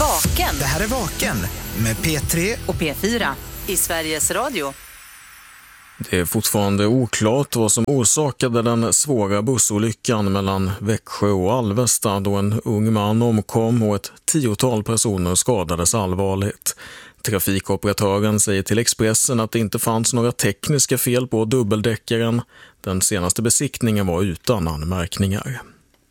Vaken. Det här är Vaken med P3 och P4 i Sveriges Radio. Det är fortfarande oklart vad som orsakade den svåra bussolyckan mellan Växjö och Alvesta då en ung man omkom och ett 10-tal personer skadades allvarligt. Trafikoperatören säger till Expressen att det inte fanns några tekniska fel på dubbeldäckaren. Den senaste besiktningen var utan anmärkningar.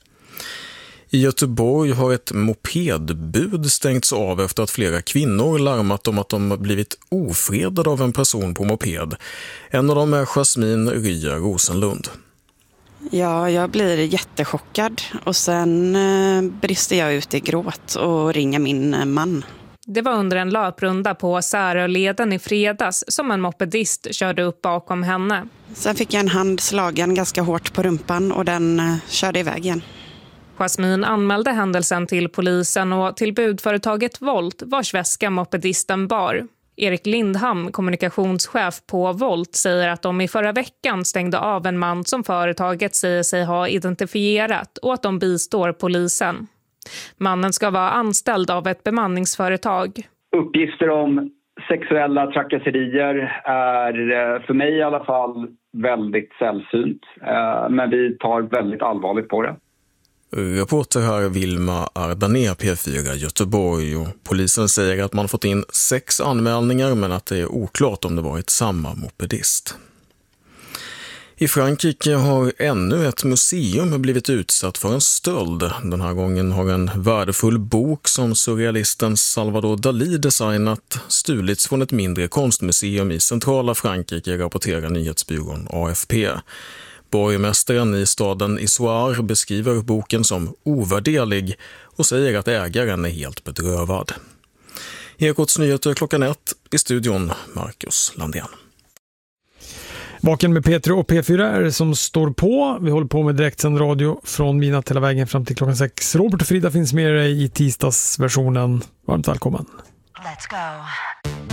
I Göteborg har ett mopedbud stängts av efter att flera kvinnor larmat om att de blivit ofredade av en person på moped. En av dem är Jasmin Rya Rosenlund. Ja, jag blir jättechockad och sen brister jag ut i gråt och ringer min man. Det var under en löprunda på Säröleden i fredags som en mopedist körde upp bakom henne. Sen fick jag en hand slagen ganska hårt på rumpan och den körde iväg igen. Jasmin anmälde händelsen till polisen och till budföretaget Volt vars väska mopedisten bar. Erik Lindham, kommunikationschef på Volt, säger att de i förra veckan stängde av en man som företaget säger sig ha identifierat och att de bistår polisen. Mannen ska vara anställd av ett bemanningsföretag. Uppgifter om sexuella trakasserier är för mig i alla fall väldigt sällsynt. Men vi tar väldigt allvarligt på det. Reporter här Vilma Ardané, P4 Göteborg, och polisen säger att man fått in 6 anmälningar men att det är oklart om det varit samma mopedist. I Frankrike har ännu ett museum blivit utsatt för en stöld. Den här gången har en värdefull bok som surrealisten Salvador Dalí designat stulits från ett mindre konstmuseum i centrala Frankrike, rapporterar nyhetsbyrån AFP. Borgmästaren i staden Issoire beskriver boken som ovärderlig och säger att ägaren är helt bedrövad. Ekots nyheter 1:00 i studion, Marcus Landén. Vaken med P3 och P4 är det som står på. Vi håller på med direktsänd radio från midnatt hela vägen fram till 6. Robert och Frida finns med dig i tisdagsversionen. Varmt välkommen. Let's go.